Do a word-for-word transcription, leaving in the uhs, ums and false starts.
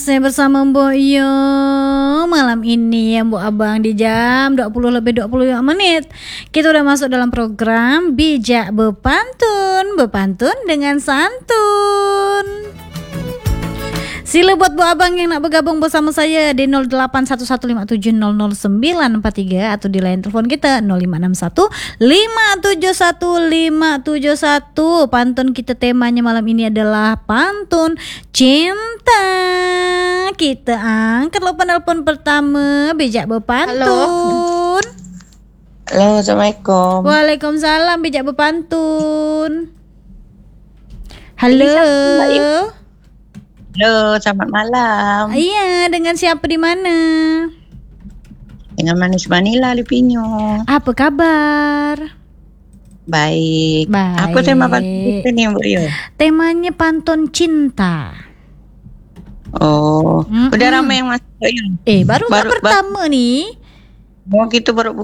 masih bersama Mbok Yo malam ini ya Mbok Abang di jam dua puluh lebih dua puluh lima menit. Kita udah masuk dalam program Bijak Bepantun, Bepantun dengan Santun. Sila buat Bu Abang yang nak bergabung bersama saya di nol delapan satu satu lima tujuh nol nol sembilan empat tiga atau di line telepon kita nol lima enam satu lima tujuh satu lima tujuh satu. Pantun kita temanya malam ini adalah pantun cinta. Kita angkat lo penelpon pertama Bijak Bepantun. Halo. Halo, Assalamualaikum. Waalaikumsalam Bijak Bepantun. Halo. Halo, selamat malam. Iya, dengan siapa di mana? Dengan Manis Manila Lipinyo. Apa kabar? Baik. Baik. Apa tema pantun kita nih, Bu Yo? Temanya pantun cinta. Oh, Mm-mm. udah ramai yang masuk, Bu Yo? Eh, baru, baru Baru- pertama nih. Mau gitu baru